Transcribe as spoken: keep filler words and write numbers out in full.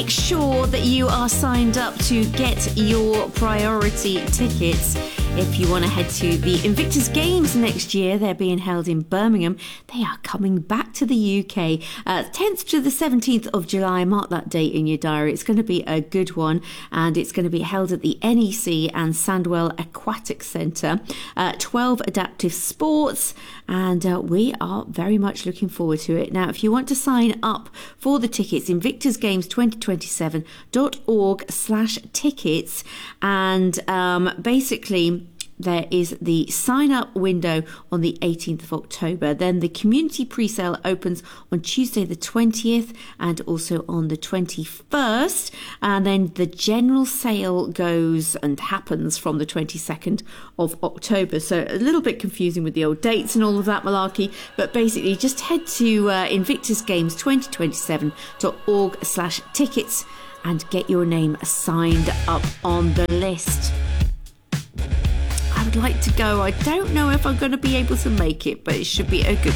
make sure that you are signed up to get your priority tickets. If you want to head to the Invictus Games next year, they're being held in Birmingham. They are coming back to the U K. Uh, tenth to the seventeenth of July. Mark that date in your diary. It's going to be a good one, and it's going to be held at the N E C and Sandwell Aquatic Centre. Uh, twelve adaptive sports, and uh, we are very much looking forward to it. Now, if you want to sign up for the tickets, invictus games twenty twenty-seven dot org slash tickets, and um, basically there is the sign-up window on the eighteenth of October. Then the community pre-sale opens on Tuesday the twentieth and also on the twenty-first. And then the general sale goes and happens from the twenty-second of October. So a little bit confusing with the old dates and all of that malarkey. But basically, just head to uh, invictus games twenty twenty-seven dot org slash tickets and get your name signed up on the list. I would like to go. I don't know if I'm going to be able to make it, but it should be a good